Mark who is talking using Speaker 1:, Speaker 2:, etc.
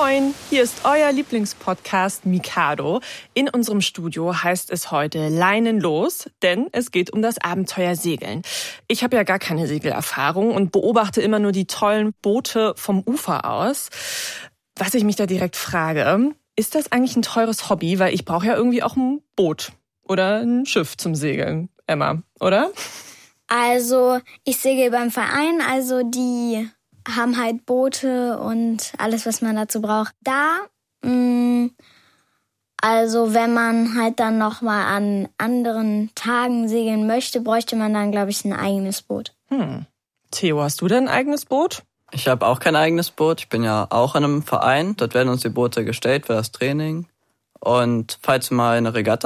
Speaker 1: Moin, hier ist euer Lieblingspodcast Mikado. In unserem Studio heißt es heute Leinen los, denn es geht um das Abenteuer Segeln. Ich habe ja gar keine Segelerfahrung und beobachte immer nur die tollen Boote vom Ufer aus. Was ich mich da direkt frage, ist das eigentlich ein teures Hobby? Weil ich brauche ja irgendwie auch ein Boot oder ein Schiff zum Segeln, Emma, oder?
Speaker 2: Also ich segel beim Verein, also die haben halt Boote und alles, was man dazu braucht. Also wenn man halt dann nochmal an anderen Tagen segeln möchte, bräuchte man dann, glaube ich, ein eigenes Boot.
Speaker 1: Theo, hast du denn ein eigenes Boot?
Speaker 3: Ich habe auch kein eigenes Boot. Ich bin ja auch in einem Verein. Dort werden uns die Boote gestellt für das Training. Und falls wir mal eine Regatta